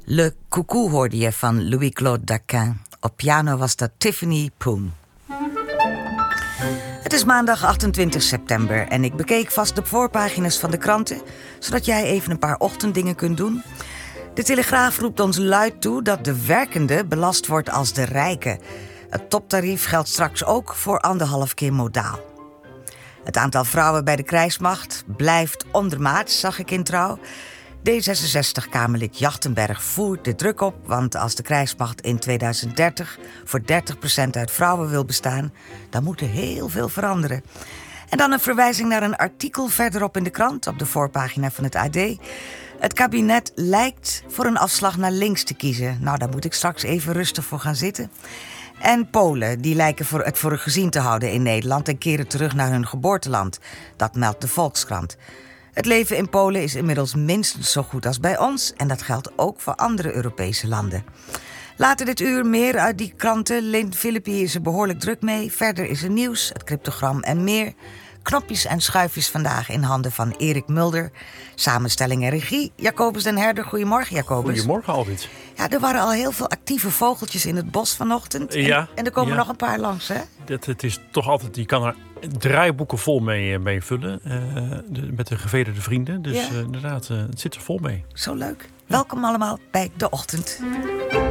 Le Coucou hoorde je van Louis-Claude Daquin. Op piano was dat Tiffany Poon. Het is maandag 28 september en ik bekeek vast de voorpagina's van de kranten, zodat jij even een paar ochtenddingen kunt doen. De Telegraaf roept ons luid toe dat de werkende belast wordt als de rijke. Het toptarief geldt straks ook voor 1,5 keer modaal. Het aantal vrouwen bij de krijgsmacht blijft ondermaats, zag ik in Trouw. D66-Kamerlid Jachtenberg voert de druk op, want als de krijgsmacht in 2030 voor 30% uit vrouwen wil bestaan, dan moet er heel veel veranderen. En dan een verwijzing naar een artikel verderop in de krant, op de voorpagina van het AD. Het kabinet lijkt voor een afslag naar links te kiezen. Nou, daar moet ik straks even rustig voor gaan zitten. En Polen, die lijken het voor gezien te houden in Nederland en keren terug naar hun geboorteland. Dat meldt de Volkskrant. Het leven in Polen is inmiddels minstens zo goed als bij ons en dat geldt ook voor andere Europese landen. Later dit uur meer uit die kranten. Lynn Philippi is er behoorlijk druk mee. Verder is er nieuws, het cryptogram en meer. Knopjes en schuifjes vandaag in handen van Erik Mulder. Samenstelling en regie, Jacobus den Herder. Goedemorgen, Jacobus. Goedemorgen, Alwit. Ja, er waren al heel veel actieve vogeltjes in het bos vanochtend. Ja, en er komen nog een paar langs, hè? Het is toch altijd, je kan er draaiboeken vol mee vullen. Met de gevederde vrienden. Dus inderdaad, het zit er vol mee. Zo leuk. Welkom allemaal bij De Ochtend.